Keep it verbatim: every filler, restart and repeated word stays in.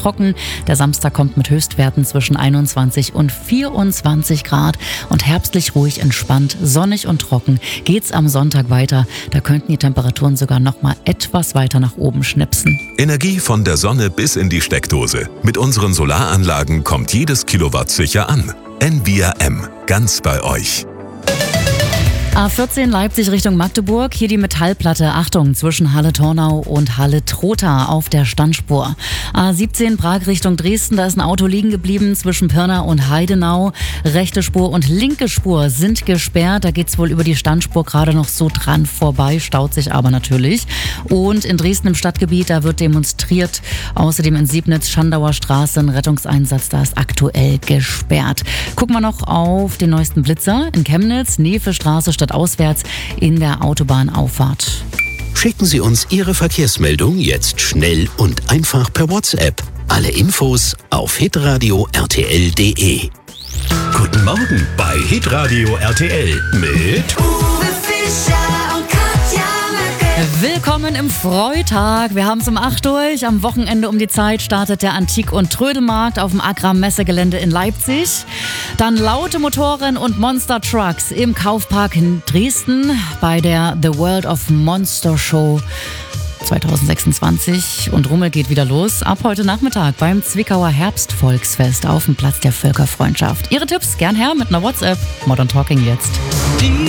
trocken. Der Samstag kommt mit Höchstwerten zwischen einundzwanzig und vierundzwanzig Grad und herbstlich ruhig entspannt, sonnig und trocken geht's am Sonntag weiter. Da könnten die Temperaturen sogar noch mal etwas weiter nach oben schnipsen. Energie von der Sonne bis in die Steckdose. Mit unseren Solaranlagen kommt jedes Kilowatt sicher an. Envia M, ganz bei euch. A vierzehn Leipzig Richtung Magdeburg, hier die Metallplatte, Achtung, zwischen Halle-Tornau und Halle-Trotha auf der Standspur. A siebzehn Prag Richtung Dresden, da ist ein Auto liegen geblieben zwischen Pirna und Heidenau. Rechte Spur und linke Spur sind gesperrt, da geht's wohl über die Standspur gerade noch so dran vorbei, staut sich aber natürlich. Und in Dresden im Stadtgebiet, da wird demonstriert. Außerdem in Siebnitz, Schandauer Straße, ein Rettungseinsatz, da ist aktuell gesperrt. Gucken wir noch auf den neuesten Blitzer in Chemnitz, Nefe-Straße statt auswärts in der Autobahnauffahrt. Schicken Sie uns Ihre Verkehrsmeldung jetzt schnell und einfach per WhatsApp. Alle Infos auf hitradio r t l punkt d e. Guten Morgen bei Hitradio R T L mit Uwe Fischer und Katja Möcke. Willkommen im Freitag. Wir haben es um acht durch. Am Wochenende um die Zeit startet der Antik- und Trödelmarkt auf dem Agra-Messegelände in Leipzig. Dann laute Motoren und Monster Trucks im Kaufpark in Dresden bei der The World of Monster Show zwanzig sechsundzwanzig. Und Rummel geht wieder los ab heute Nachmittag beim Zwickauer Herbstvolksfest auf dem Platz der Völkerfreundschaft. Ihre Tipps gern her mit einer WhatsApp. Modern Talking jetzt.